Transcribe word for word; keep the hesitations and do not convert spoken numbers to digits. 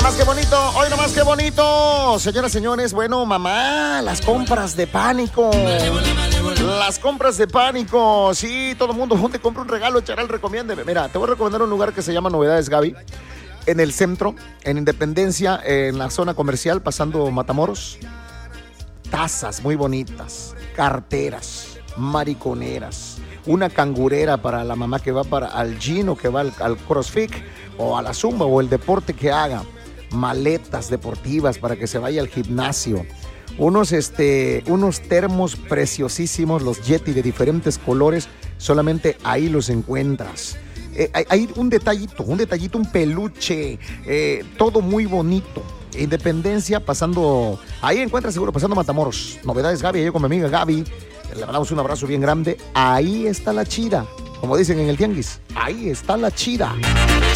nomás qué bonito, hoy nomás qué bonito. Señoras, señores, bueno, mamá, las compras de pánico. Las compras de pánico. Sí, todo el mundo, ¿dónde compra un regalo? Charal, recomiéndeme. Mira, te voy a recomendar un lugar que se llama Novedades Gaby. En el centro, en Independencia, en la zona comercial, pasando Matamoros. Tazas muy bonitas, carteras, mariconeras, una cangurera para la mamá que va para al gym o que va al, al CrossFit o a la zumba o el deporte que haga, maletas deportivas para que se vaya al gimnasio, unos, este, unos termos preciosísimos, los Yeti de diferentes colores, solamente ahí los encuentras. Eh, hay, hay un detallito, un detallito, un peluche, eh, todo muy bonito. Independencia, pasando, ahí encuentras seguro, pasando Matamoros. Novedades Gaby, yo con mi amiga Gaby, le mandamos un abrazo bien grande. Ahí está la chida, como dicen en el tianguis, ahí está la chida.